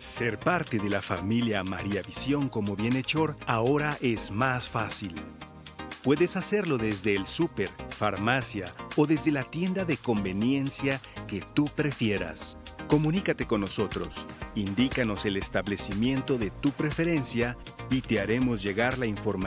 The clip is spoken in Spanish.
Ser parte de la familia María Visión como bienhechor ahora es más fácil. Puedes hacerlo desde el súper, farmacia o desde la tienda de conveniencia que tú prefieras. Comunícate con nosotros, indícanos el establecimiento de tu preferencia y te haremos llegar la información